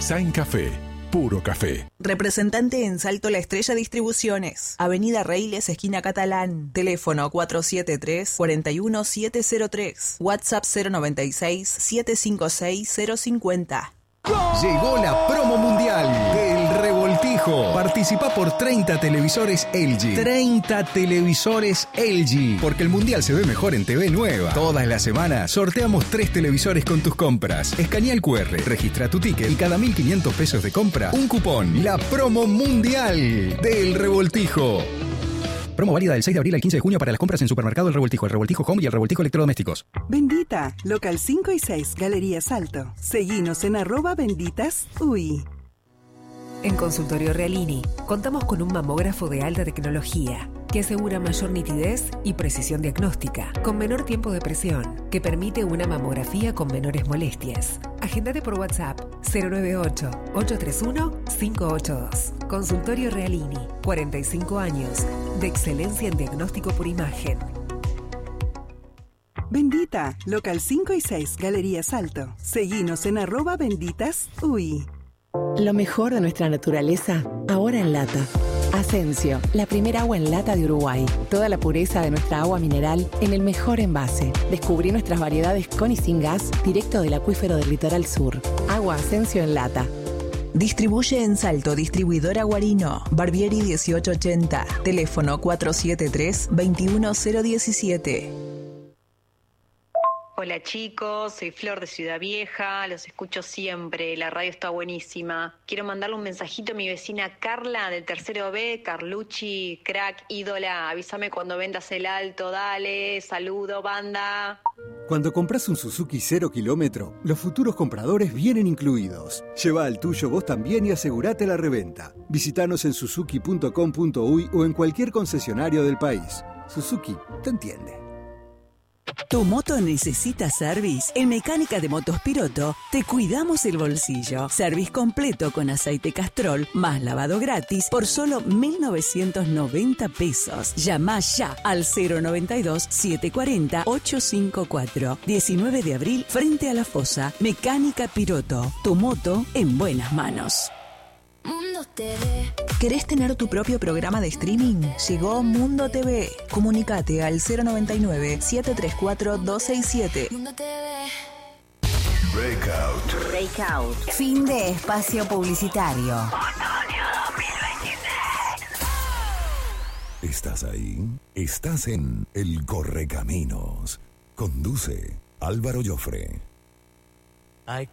Sain Café, puro café. Representante en Salto La Estrella Distribuciones. Avenida Reiles, esquina Catalán. Teléfono 473-41703. WhatsApp 096-756-050. Llegó la promo mundial del Revoltijo. Participa por 30 televisores LG. 30 televisores LG. Porque el mundial se ve mejor en TV Nueva. Todas las semanas sorteamos 3 televisores con tus compras. Escanea el QR, registra tu ticket y cada 1.500 pesos de compra, un cupón. La promo mundial del Revoltijo. Promo válida del 6 de abril al 15 de junio para las compras en Supermercado El Revoltijo Home y El Revoltijo Electrodomésticos. Bendita, local 5 y 6, Galería Salto. Seguinos en @benditasui. En Consultorio Realini contamos con un mamógrafo de alta tecnología que asegura mayor nitidez y precisión diagnóstica, con menor tiempo de presión, que permite una mamografía con menores molestias. Agéndate por WhatsApp 098-831-582. Consultorio Realini, 45 años de excelencia en diagnóstico por imagen. Bendita, local 5 y 6, Galería Salto. Seguinos en @benditasui. Lo mejor de nuestra naturaleza, ahora en lata. Asensio, la primera agua en lata de Uruguay. Toda la pureza de nuestra agua mineral en el mejor envase. Descubrí nuestras variedades con y sin gas, directo del acuífero del litoral sur. Agua Asensio en lata. Distribuye en Salto, distribuidora Guarino. Barbieri 1880. Teléfono 473-21017. Hola chicos, soy Flor de Ciudad Vieja, los escucho siempre, la radio está buenísima. Quiero mandarle un mensajito a mi vecina Carla del tercero B, Carlucci, crack, ídola, avísame cuando vendas el alto, dale, saludo banda. Cuando compras un Suzuki 0 kilómetro, los futuros compradores vienen incluidos. Lleva al tuyo vos también y asegurate la reventa. Visítanos en suzuki.com.uy o en cualquier concesionario del país. Suzuki te entiende. ¿Tu moto necesita service? En Mecánica de Motos Piroto te cuidamos el bolsillo. Service completo con aceite Castrol más lavado gratis por solo 1.990 pesos. Llama ya al 092-740-854. 19 de abril frente a la fosa. Mecánica Piroto. Tu moto en buenas manos. Mundo TV. ¿Querés tener tu propio programa de streaming? Llegó Mundo TV. Comunicate al 099-734-267. Mundo TV. Breakout. Fin de espacio publicitario. Otoño 2026. ¿Estás ahí? Estás en El Correcaminos. Conduce Álvaro Llofre.